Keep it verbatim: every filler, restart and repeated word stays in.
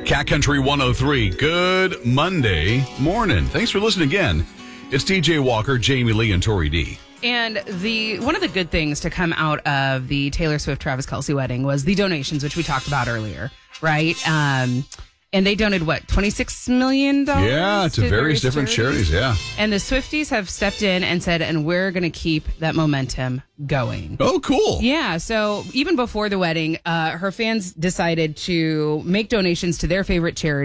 Cat Country one oh three. Good Monday morning. Thanks for listening again. It's T J Walker, Jamie Lee, and Tori D. And the one of the good things to come out of the Taylor Swift Travis Kelce wedding was the donations, which we talked about earlier, right? Um, and they donated, what, twenty-six million dollars? Yeah, to, to various, various different charities. charities, yeah. And the Swifties have stepped in and said, and we're going to keep that momentum going. Oh, cool. Yeah, so even before the wedding, uh, her fans decided to make donations to their favorite charity.